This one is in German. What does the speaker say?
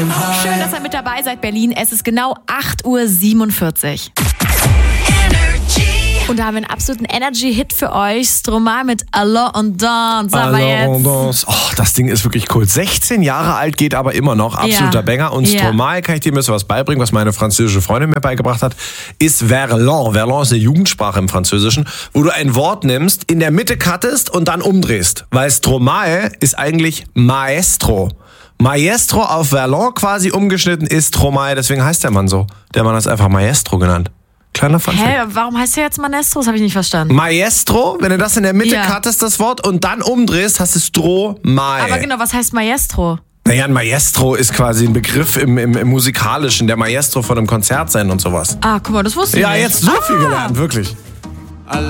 Schön, dass ihr mit dabei seid, Berlin. Es ist genau 8:47 Uhr. Und da haben wir einen absoluten Energy-Hit für euch. Stromae mit Alors on danse. Aber jetzt. Oh, das Ding ist wirklich cool. 16 Jahre alt, geht aber immer noch. Absoluter Banger. Und Stromae, kann ich dir ein bisschen was beibringen, was meine französische Freundin mir beigebracht hat, ist Verlan. Verlan ist eine Jugendsprache im Französischen, wo du ein Wort nimmst, in der Mitte cuttest und dann umdrehst. Weil Stromae ist eigentlich Maestro. Maestro auf Verlan quasi umgeschnitten ist Stromae. Deswegen heißt der Mann so. Der Mann ist einfach Maestro genannt. Kleiner Funfact. Hä, warum heißt der jetzt Maestro? Das habe ich nicht verstanden. Maestro, wenn du das in der Mitte cuttest, das Wort, und dann umdrehst, hast du Stromae. Aber genau, was heißt Maestro? Naja, ein Maestro ist quasi ein Begriff im Musikalischen. Der Maestro von einem Konzert sein und sowas. Ah, guck mal, das wusste ich nicht. Ja, jetzt so viel gelernt, wirklich.